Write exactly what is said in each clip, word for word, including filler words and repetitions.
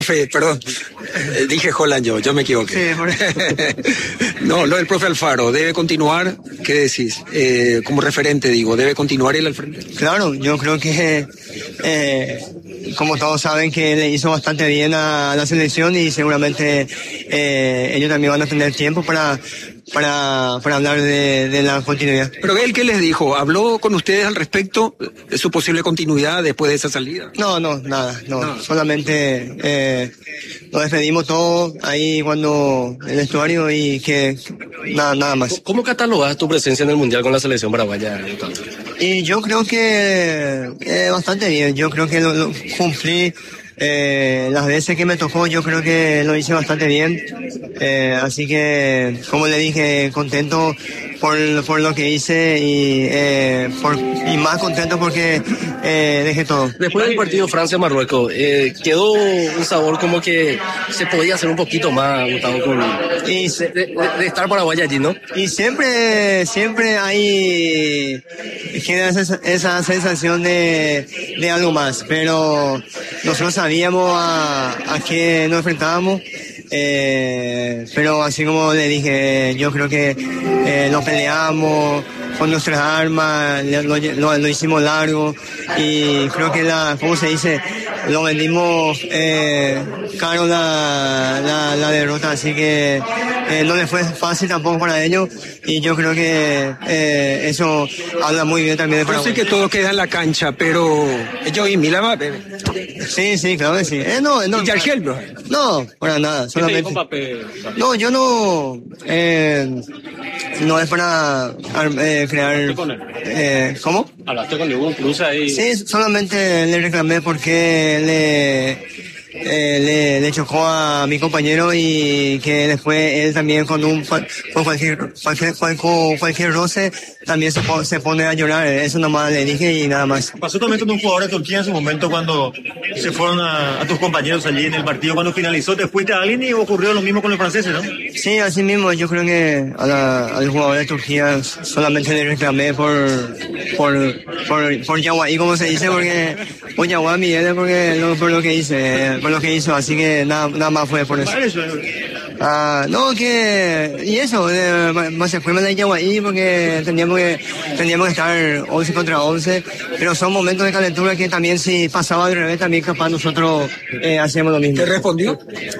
Profe, perdón, eh, dije Holland yo, yo me equivoqué. Sí, por... No, lo del profe Alfaro, ¿debe continuar? ¿Qué decís? Eh, como referente, digo, ¿debe continuar él al frente? Claro, yo creo que, eh, como todos saben, que le hizo bastante bien a la selección y seguramente eh, ellos también van a tener tiempo para... Para, para hablar de, de la continuidad. Pero él, ¿qué les dijo? ¿Habló con ustedes al respecto de su posible continuidad después de esa salida? No, no, nada, no, no. Solamente eh, nos despedimos todos ahí cuando el vestuario y que nada, nada más. ¿Cómo catalogas tu presencia en el Mundial con la selección paraguaya? Y yo creo que eh, bastante bien, yo creo que lo, lo cumplí. Eh, las veces que me tocó yo creo que lo hice bastante bien, eh, así que como le dije, contento por, por lo que hice y, eh, por, y más contento porque eh, dejé todo. Después del partido Francia-Marruecos, eh, quedó un sabor como que se podía hacer un poquito más, Gustavo, con, y, de, de, de estar paraguaya allí, ¿no? Y siempre, siempre hay queda esa, esa sensación de, de algo más, pero nosotros sabíamos a, a qué nos enfrentábamos, eh, pero así como le dije, yo creo que eh, lo peleamos con nuestras armas, lo, lo, lo hicimos largo y creo que la, ¿cómo se dice? Lo vendimos eh, caro la, la, la derrota, así que eh, no le fue fácil tampoco para ellos y yo creo que eh, eso habla muy bien también de Paraguay. Yo sé que todo queda en la cancha, pero yo y Mila va, bebé. Sí, sí, claro que sí. Eh, no, no, ¿Y Yargel, bro? No, para nada, solamente. No, yo no, eh, no es para eh, crear. Eh, ¿Cómo? ¿Hablaste con ningún cruce ahí? Sí, solamente le reclamé porque le. Eh, le, le chocó a mi compañero y que después él también con un con cualquier cualquier, cualquier, cualquier roce también se, se pone a llorar. Eso nomás le dije y nada más. Pasó también con un jugador de Turquía en su momento cuando se fueron a, a tus compañeros allí en el partido, cuando finalizó te fuiste a alguien y ocurrió lo mismo con los franceses, ¿no? Sí, así mismo. Yo creo que a la, al jugador de Turquía solamente le reclamé por por por, por Yaguaí, como se dice, porque por Yaguaí Miguel, porque lo, por lo que hice por lo que hizo, así que nada, nada más fue por eso. Ah, no, que y eso, eh, más se fue de Yaguaí porque teníamos que teníamos que estar once contra once, pero son momentos de calentura que también si pasaba al revés también capaz nosotros eh, hacíamos lo mismo. ¿Te respondió?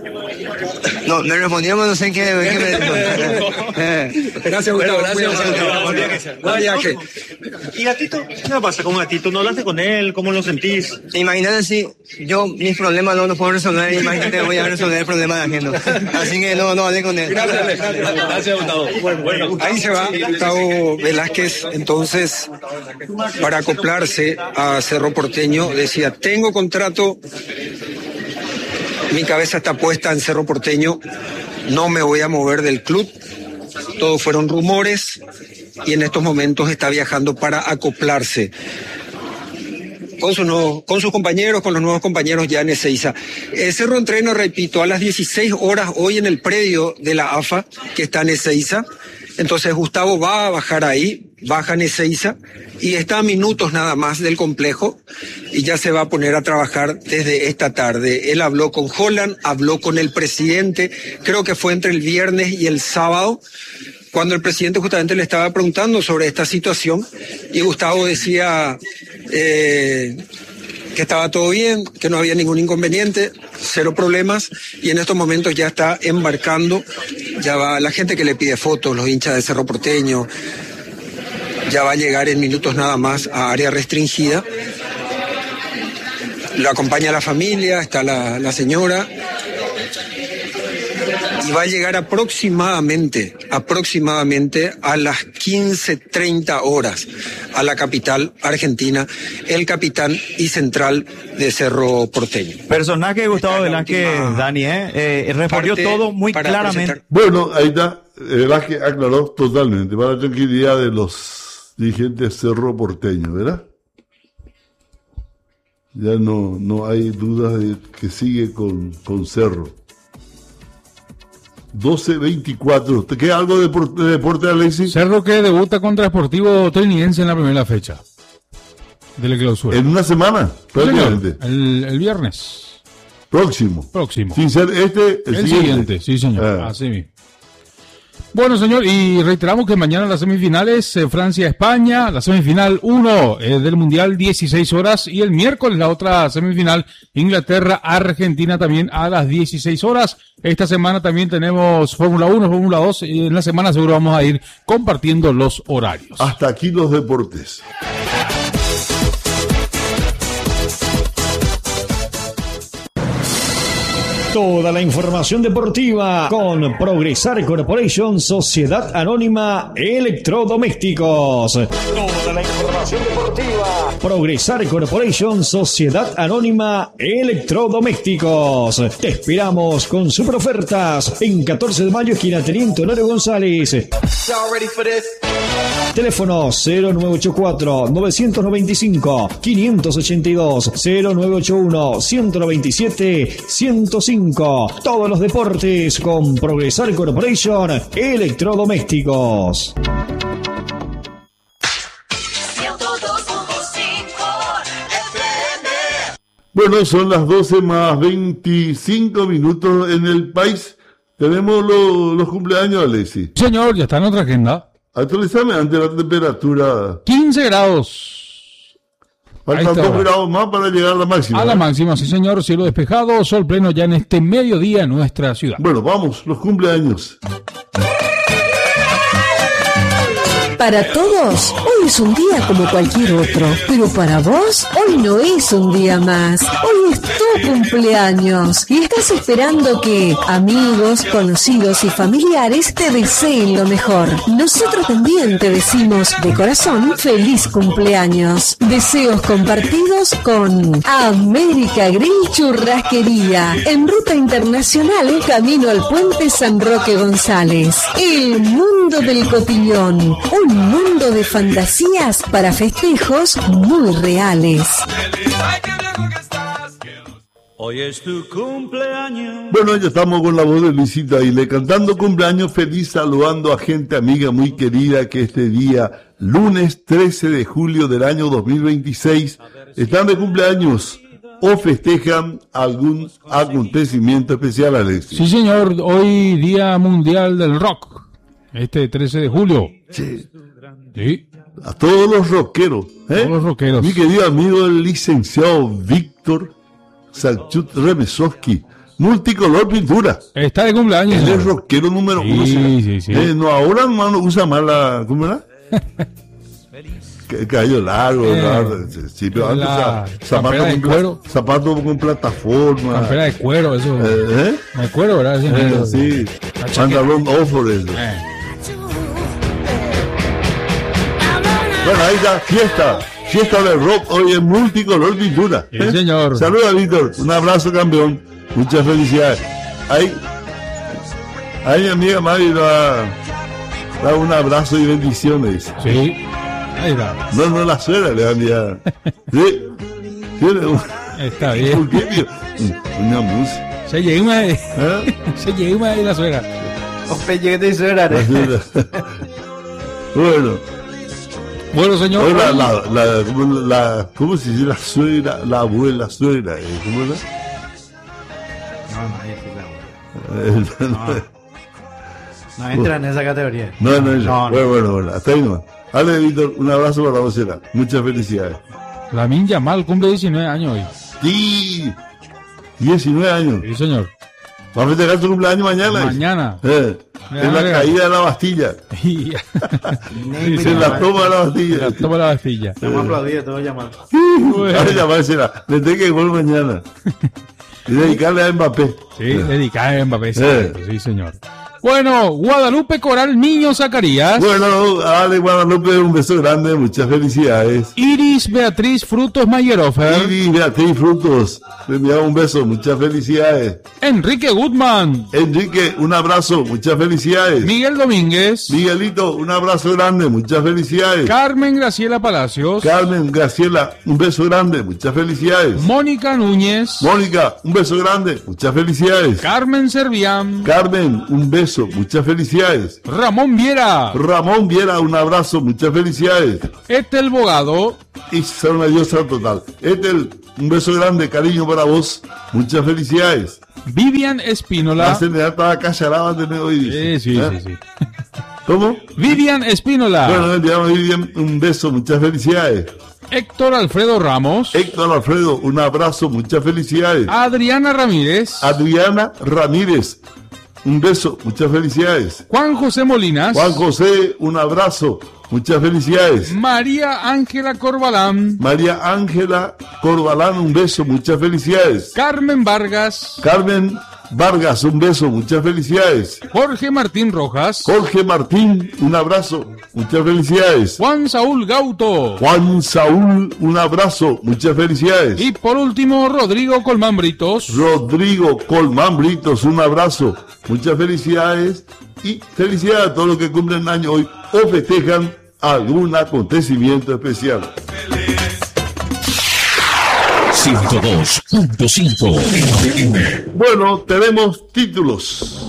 No, me respondíamos, no sé qué, qué me dijo. eh. Gracias, Gustavo. Gracias, Buen viaje. ¿Y Gatito? ¿Qué pasa con Gatito? ¿No hablaste con él? ¿Cómo lo sentís? Imagínate si yo mis problemas no los puedo resolver, imagínate voy a resolver el problema de ajeno. Así que no, no hablé con él. Gracias, gracias, Gustavo. Bueno, bueno, ahí se va Gustavo Velázquez, entonces, para acoplarse a Cerro Porteño, decía, tengo contrato, mi cabeza está puesta en Cerro Porteño, no me voy a mover del club, todos fueron rumores y en estos momentos está viajando para acoplarse con, su nuevo, con sus compañeros, con los nuevos compañeros ya en Ezeiza. Eh, Cerro entreno, repito, a las dieciséis horas hoy en el predio de la A F A que está en Ezeiza. Entonces Gustavo va a bajar ahí, baja en Ezeiza y está a minutos nada más del complejo y ya se va a poner a trabajar desde esta tarde. Él habló con Holland, habló con el presidente, creo que fue entre el viernes y el sábado, cuando el presidente justamente le estaba preguntando sobre esta situación y Gustavo decía eh, que estaba todo bien, que no había ningún inconveniente, cero problemas, y en estos momentos ya está embarcando, ya va la gente que le pide fotos, los hinchas de Cerro Porteño, ya va a llegar en minutos nada más a área restringida. Lo acompaña la familia, está la, la señora, y va a llegar aproximadamente, aproximadamente a las quince treinta horas a la capital argentina, el capitán y central de Cerro Porteño. Personaje de Gustavo Velázquez, Dani, ¿eh? Eh, respondió todo muy claramente. Presentar. Bueno, ahí está, Velázquez aclaró totalmente, para la tranquilidad de los dirigentes Cerro Porteño, ¿verdad? Ya no, no hay dudas de que sigue con, con Cerro. doce veinticuatro. ¿Te queda algo de deporte, de deporte, Alexis? Cerro que debuta contra Sportivo Trinitense en la primera fecha de la clausura. En una semana, prácticamente. El, el viernes. Próximo. Próximo. Sin ser este, el, el siguiente. siguiente. Sí, señor. Ah. Así mismo. Bueno, señor, y reiteramos que mañana las semifinales, eh, Francia-España, la semifinal uno eh, del Mundial, dieciséis horas, y el miércoles la otra semifinal, Inglaterra-Argentina, también a las dieciséis horas. Esta semana también tenemos Fórmula uno, Fórmula dos, y en la semana seguro vamos a ir compartiendo los horarios. Hasta aquí los deportes. Toda la información deportiva con Progresar Corporation, Sociedad Anónima Electrodomésticos. Toda la información deportiva. Progresar Corporation, Sociedad Anónima Electrodomésticos. Te esperamos con super ofertas en catorce de mayo, esquina Teniente Honorio González. Teléfono cero nueve ocho cuatro, nueve nueve cinco, cinco ocho dos, cero nueve ocho uno, uno nueve siete, ciento cinco. Todos los deportes con Progresar Corporation Electrodomésticos. Bueno, son las doce más veinticinco minutos en el país. Tenemos lo, los cumpleaños, Alexis. Señor, ya está en otra agenda. Actualizame ante la temperatura. quince grados. Faltan dos grados más para llegar a la máxima. A la ¿eh? máxima, sí señor. Cielo despejado, sol pleno ya en este mediodía en nuestra ciudad. Bueno, vamos, los cumpleaños. Para todos, hoy es un día como cualquier otro, pero para vos, hoy no es un día más. Hoy es tu cumpleaños y estás esperando que amigos, conocidos y familiares te deseen lo mejor. Nosotros también te decimos de corazón feliz cumpleaños. Deseos compartidos con América Grill Churrasquería, en ruta internacional, camino al puente San Roque González. El mundo del cotillón. Un mundo de fantasías para festejos muy reales. Hoy es tu cumpleaños. Bueno, ya estamos con la voz de Luisita Aile cantando cumpleaños feliz, saludando a gente amiga muy querida que este día, lunes trece de julio del año dos mil veintiséis, están de cumpleaños o festejan algún acontecimiento especial, Alexis. Sí, señor, hoy Día Mundial del Rock, este trece de julio. Sí. Sí. A todos los rockeros, ¿eh? Todos los rockeros. Mi querido amigo el licenciado Víctor Salchut Remesowski, multicolor pintura. Está de cumpleaños. Él es rockero número sí, uno. Sí, sí. Eh, no, ahora no usa más la, ¿cómo era? El cabello largo, eh, largo. Sí, pero antes la, zapato, con cuero. Pla, zapato con plataforma. Campera de cuero, eso. Eh, ¿eh? De cuero, ¿verdad? Sí, eh, sí. Pantalón off eso. Eh. Bueno, ahí está, fiesta, fiesta del rock, hoy en multicolor pintura. Sí, ¿eh? Señor. Saluda, Víctor, un abrazo, campeón, muchas felicidades. Ahí, ahí mi amiga Mari da, da un abrazo y bendiciones. Sí, ahí va. No, no, la suegra le va a enviar. Sí, tiene un... Está bien. ¿Por qué, una música. Se llega ahí, ¿eh? Se llega ahí la suegra. Ope, llegué suegra, ¿eh? Bueno. Bueno, señor. La, la, la, la, ¿cómo se dice? La suegra, la abuela, suegra. ¿Cómo era? No, no, no, no, no. No entra en esa categoría. No, no, no. no, bueno, no. bueno, bueno. Hasta ahí nomás. Ale, Víctor, un abrazo para vos, será. Muchas felicidades. Lamin Yamal cumple diecinueve años hoy. Sí. diecinueve años. Sí, señor. ¿Va a festejar tu cumpleaños mañana? Mañana. Eh, en la caída de la Bastilla. En la toma de la Bastilla. La toma de la Bastilla. Vamos a aplaudir, te voy a llamar. Bueno. A llamar, será. Le tengo que gol mañana. Y dedicarle a Mbappé. Sí, eh. dedicarle a Mbappé. Sí, eh. sí, señor. Bueno, Guadalupe Coral Niño Zacarías. Bueno, dale Guadalupe, un beso grande, muchas felicidades. Iris Beatriz Frutos Mayerofer. Iris Beatriz Frutos, le enviamos un beso, muchas felicidades. Enrique Gutman. Enrique, un abrazo, muchas felicidades. Miguel Domínguez. Miguelito, un abrazo grande, muchas felicidades. Carmen Graciela Palacios. Carmen Graciela, un beso grande, muchas felicidades. Mónica Núñez. Mónica, un beso grande, muchas felicidades. Carmen Servián. Carmen, un beso. Muchas felicidades. Ramón Viera. Ramón Viera, un abrazo, muchas felicidades. Etel Bogado. Y ser una diosa total. Etel, un beso grande, cariño para vos. Muchas felicidades. Vivian Espínola. La señora estaba callarada de hoy. Dice. Sí, sí, ¿Eh? sí, sí. ¿Cómo? Vivian Espínola. Bueno, le enviamos a Vivian un beso, muchas felicidades. Héctor Alfredo Ramos. Héctor Alfredo, un abrazo, muchas felicidades. Adriana Ramírez. Adriana Ramírez, un beso, muchas felicidades. Juan José Molinas. Juan José, un abrazo, muchas felicidades. María Ángela Corbalán. María Ángela Corbalán, un beso, muchas felicidades. Carmen Vargas. Carmen Vargas, un beso, muchas felicidades. Jorge Martín Rojas. Jorge Martín, un abrazo, muchas felicidades. Juan Saúl Gauto. Juan Saúl, un abrazo, muchas felicidades. Y por último, Rodrigo Colmán Britos. Rodrigo Colmán Britos, un abrazo, muchas felicidades. Y felicidades a todos los que cumplen año hoy o festejan algún acontecimiento especial. ciento dos punto cinco. Bueno, tenemos títulos.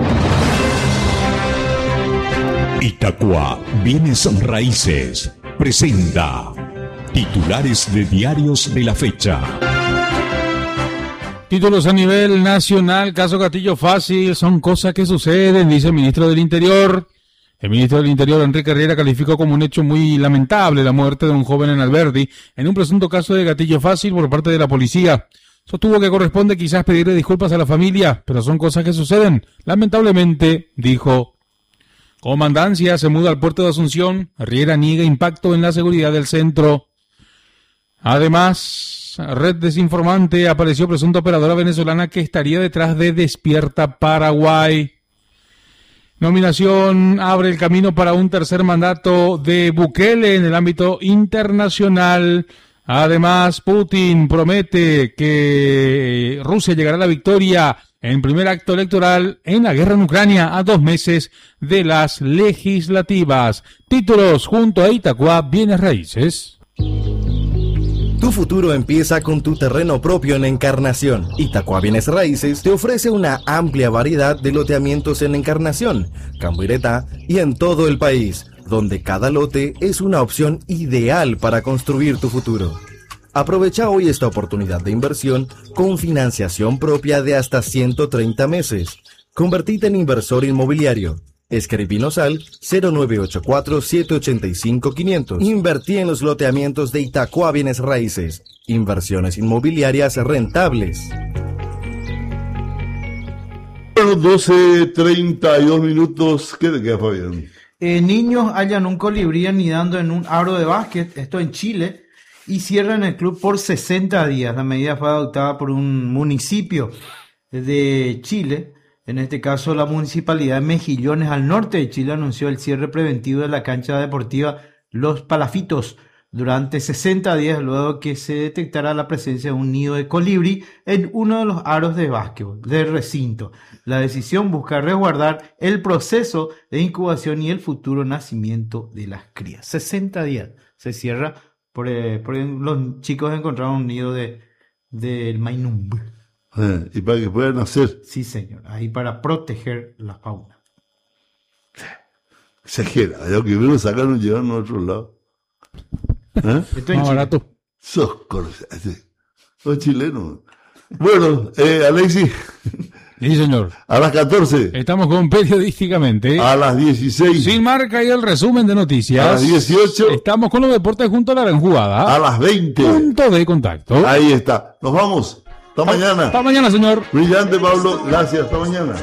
Itacua Bienes Raíces presenta titulares de diarios de la fecha. Títulos a nivel nacional, caso Gatillo Fácil, son cosas que suceden, dice el ministro del Interior. El ministro del Interior, Enrique Herrera, calificó como un hecho muy lamentable la muerte de un joven en Alberdi en un presunto caso de gatillo fácil por parte de la policía. Sostuvo que corresponde quizás pedirle disculpas a la familia, pero son cosas que suceden. Lamentablemente, dijo. Comandancia se muda al puerto de Asunción. Herrera niega impacto en la seguridad del centro. Además, red desinformante, apareció presunta operadora venezolana que estaría detrás de Despierta Paraguay. Nominación abre el camino para un tercer mandato de Bukele en el ámbito internacional. Además, Putin promete que Rusia llegará a la victoria en primer acto electoral en la guerra en Ucrania a dos meses de las legislativas. Títulos junto a Itacua Bienes Raíces. Tu futuro empieza con tu terreno propio en Encarnación. Itacua Bienes Raíces te ofrece una amplia variedad de loteamientos en Encarnación, Cambuireta y en todo el país, donde cada lote es una opción ideal para construir tu futuro. Aprovecha hoy esta oportunidad de inversión con financiación propia de hasta ciento treinta meses. Convertite en inversor inmobiliario. Escribinos al cero nueve ocho cuatro, siete ocho cinco, quinientos. Invertí en los loteamientos de Itacua Bienes Raíces. Inversiones inmobiliarias rentables. Bueno, doce treinta y dos minutos. ¿Qué te queda, Fabián? Eh, niños hallan un colibrí anidando en un aro de básquet, esto en Chile, y cierran el club por sesenta días. La medida fue adoptada por un municipio de Chile. En este caso, la municipalidad de Mejillones, al norte de Chile, anunció el cierre preventivo de la cancha deportiva Los Palafitos durante sesenta días, luego que se detectara la presencia de un nido de colibrí en uno de los aros de básquetbol del recinto. La decisión busca resguardar el proceso de incubación y el futuro nacimiento de las crías. sesenta días se cierra porque, porque los chicos encontraron un nido de del mainumbe. Eh, y para que puedan nacer. Sí, señor. Ahí para proteger la fauna. Exagera. Lo que primero sacaron y llevaron a otro lado. ¿Eh? Esto es barato. Sos corsés. Sos chileno. Bueno, eh, Alexis. Sí, señor. A las catorce. Estamos con Periodísticamente. A las dieciséis. Sin marca y el resumen de noticias. A las dieciocho. Estamos con los deportes junto a la gran jugada. A las veinte. Punto de contacto. Ahí está. Nos vamos. Hasta mañana. Hasta mañana, señor. Brillante, Pablo. Gracias. Hasta mañana.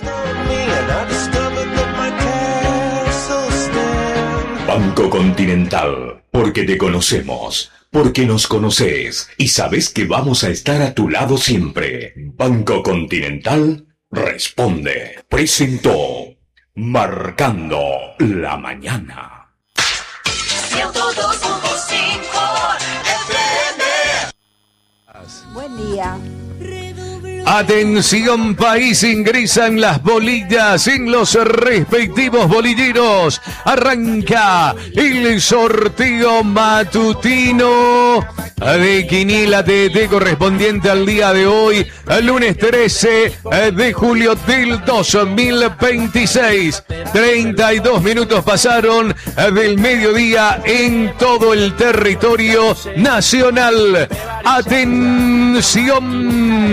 Banco Continental, porque te conocemos, porque nos conoces y sabes que vamos a estar a tu lado siempre. Banco Continental responde. Presentó Marcando la Mañana. ciento dos punto cinco F M. Buen día. Atención país, ingresan las bolillas en los respectivos bolilleros. Arranca el sorteo matutino de Quiniela T T correspondiente al día de hoy, el lunes trece de julio del dos mil veintiséis. treinta y dos minutos pasaron del mediodía en todo el territorio nacional. Atención.